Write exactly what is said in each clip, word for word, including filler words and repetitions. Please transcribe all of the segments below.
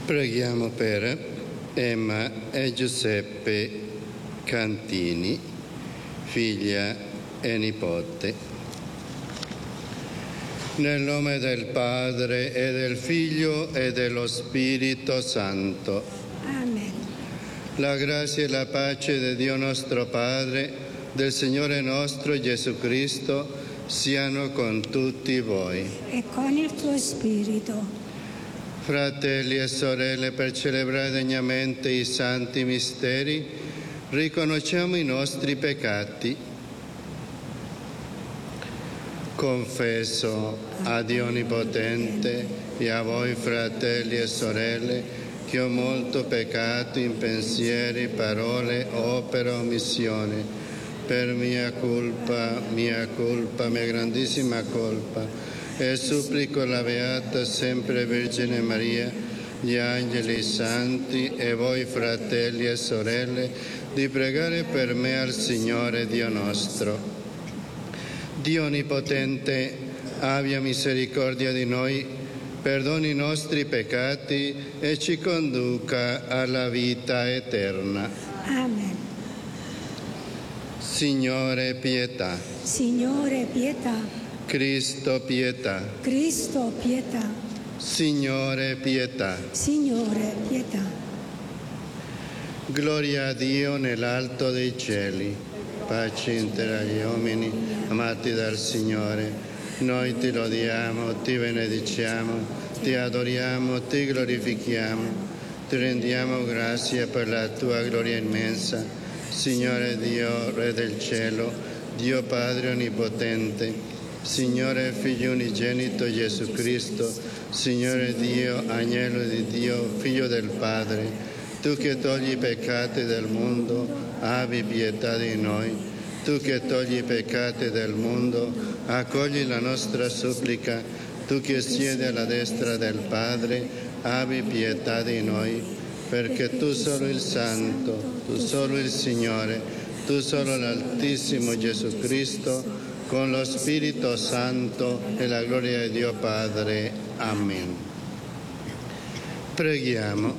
Preghiamo per Emma e Giuseppe Cantini, figlia e nipote. Nel nome del Padre e del Figlio e dello Spirito Santo. Amen. La grazia e la pace di Dio nostro Padre, del Signore nostro Gesù Cristo, siano con tutti voi. E con il tuo spirito. Fratelli e sorelle, per celebrare degnamente i santi misteri, riconosciamo i nostri peccati. Confesso a Dio Onnipotente e a voi, fratelli e sorelle, che ho molto peccato in pensieri, parole, opere, omissione, per mia colpa, mia colpa, mia grandissima colpa. E supplico la Beata sempre Vergine Maria, gli angeli i santi e voi fratelli e sorelle di pregare per me al Signore Dio nostro. Dio Onnipotente, abbia misericordia di noi, perdoni i nostri peccati e ci conduca alla vita eterna. Amen. Signore, pietà. Signore, pietà. Cristo, pietà. Cristo, pietà. Signore, pietà. Signore, pietà. Gloria a Dio nell'alto dei cieli, pace inter gli uomini amati dal Signore. Noi ti lodiamo, ti benediciamo, ti adoriamo, ti glorifichiamo, ti rendiamo grazie per la tua gloria immensa, Signore Dio, Re del cielo, Dio Padre Onnipotente, Signore Figlio unigenito Gesù Cristo, Signore Dio, Agnello di Dio, Figlio del Padre, tu che togli i peccati del mondo, abbi pietà di noi. Tu che togli i peccati del mondo, accogli la nostra supplica. Tu che siedi alla destra del Padre, abbi pietà di noi, perché tu solo il Santo, tu solo il Signore, tu solo l'Altissimo Gesù Cristo, con lo Spirito Santo e la gloria di Dio Padre. Amen. Preghiamo.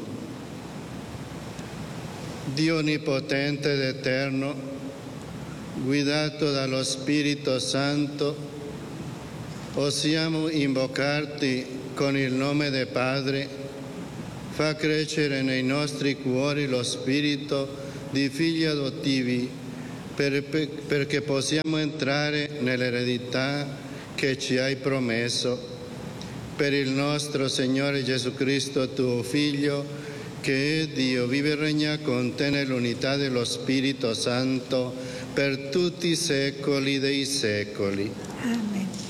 Dio Onnipotente ed Eterno, guidato dallo Spirito Santo, osiamo invocarti con il nome del Padre, fa crescere nei nostri cuori lo spirito di figli adottivi, per, per, perché possiamo entrare nell'eredità che ci hai promesso. Per il nostro Signore Gesù Cristo, tuo Figlio, che è Dio, vive e regna con te nell'unità dello Spirito Santo per tutti i secoli dei secoli. Amen.